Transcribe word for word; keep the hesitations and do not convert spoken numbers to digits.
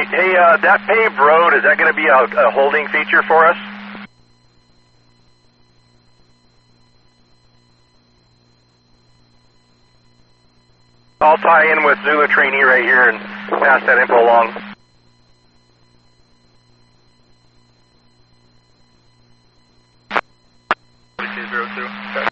hey, uh, that paved road, is that going to be a, a holding feature for us? I'll tie in with Zulu trainee right here and pass that info along. two zero two.